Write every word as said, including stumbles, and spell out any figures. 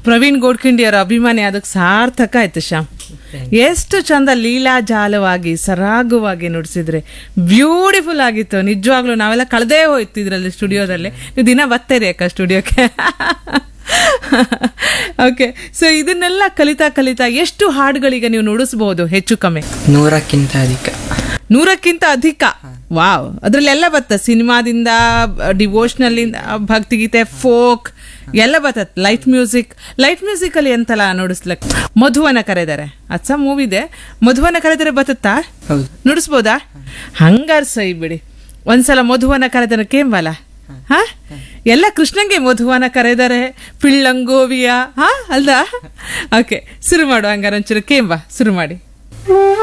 ಪ್ರವೀಣ್ ಗೋಡ್ಖಿಂಡಿ ಅವರ ಅಭಿಮಾನಿ ಅದಕ್ಕೆ ಸಾರ್ಥಕ ಆಯ್ತು ಶ್ಯಾಮ್. ಎಷ್ಟು ಚಂದ ಲೀಲಾಜಾಲವಾಗಿ ಸರಾಗವಾಗಿ ನುಡಿಸಿದ್ರೆ, ಬ್ಯೂಟಿಫುಲ್ ಆಗಿತ್ತು ನಿಜವಾಗ್ಲೂ. ನಾವೆಲ್ಲ ಕಳೆದೇ ಹೋಯ್ತು ಇದ್ರಲ್ಲಿ ಸ್ಟುಡಿಯೋದಲ್ಲಿ. ನೀವು ದಿನ ಬರ್ತೀರಿ ಅಕ್ಕ ಸ್ಟುಡಿಯೋಕ್ಕೆ. ಓಕೆ, ಸೊ ಇದನ್ನೆಲ್ಲ ಕಲಿತಾ ಕಲಿತಾ ಎಷ್ಟು ಹಾಡುಗಳಿಗೆ ನೀವು ನುಡಿಸಬಹುದು ಹೆಚ್ಚು ಕಮ್ಮಿ? ನೂರಕ್ಕಿಂತ ಅಧಿಕ. ನೂರಕ್ಕಿಂತ ಅಧಿಕ? ವಾವ್. ಅದ್ರಲ್ಲೆಲ್ಲ ಬತ್ತ, ಸಿನಿಮಾದಿಂದ, ಡಿವೋಷನಲ್ ಇಂದ, ಭಕ್ತಿಗೀತೆ, ಫೋಕ್ ಎಲ್ಲ ಬರ್ತತ್. ಲೈಟ್ ಮ್ಯೂಸಿಕ್, ಲೈಟ್ ಮ್ಯೂಸಿಕ್ ಅಲ್ಲಿ ಎಂತಲ್ಲ ನುಡಿಸ್ಲಕ್. ಮಧುವನ ಕರೆದರೆ ಅಚ್ಚ ಮೂವಿದೆ, ಮಧುವನ ಕರೆದರೆ ಬತ್ತತ್ತಾ? ನುಡಿಸ್ಬೋದಾ? ಹಂಗಾರ ಸೈ ಬಿಡಿ, ಒಂದ್ಸಲ ಮಧುವನ ಕರೆದನ ಕೇಂಬಲ್ಲ. ಹಾ, ಎಲ್ಲ ಕೃಷ್ಣಂಗೆ ಮಧುವನ ಕರೆದರೆ ಪಿಳ್ಳಂಗೋವಿಯ. ಹಾ ಅಲ್ದಾ? ಓಕೆ, ಶುರು ಮಾಡು ಹಂಗಾರ. ಒಂಚೂರು ಕೇಂಬ ಶುರು ಮಾಡಿ.